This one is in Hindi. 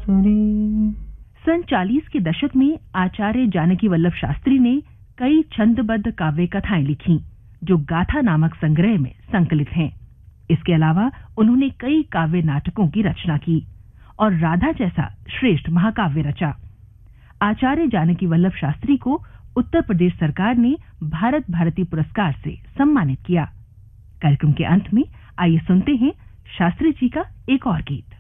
बांसुरी। सन 40 के दशक में आचार्य जानकी वल्लभ शास्त्री ने कई छंदबद्ध काव्य कथाएं लिखीं, जो गाथा नामक संग्रह में संकलित हैं। इसके अलावा उन्होंने कई काव्य नाटकों की रचना की और राधा जैसा श्रेष्ठ महाकाव्य रचा। आचार्य जानकी वल्लभ शास्त्री को उत्तर प्रदेश सरकार ने भारत भारती पुरस्कार से सम्मानित किया। कार्यक्रम के अंत में आइए सुनते हैं शास्त्री जी का एक और गीत।